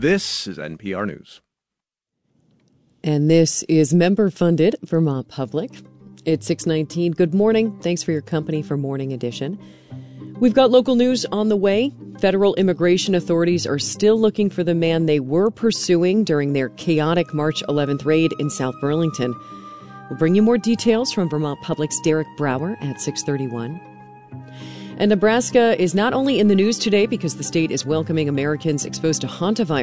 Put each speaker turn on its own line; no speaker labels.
This is NPR News.
And this is member-funded Vermont Public. It's 6:19. Good morning. Thanks for your company for Morning Edition. We've got local news on the way. Federal immigration authorities are still looking for the man they were pursuing during their chaotic March 11th raid in South Burlington. We'll bring you more details from Vermont Public's Derek Brower at 6:31. And Nebraska is not only in the news today because the state is welcoming Americans exposed to hantavirus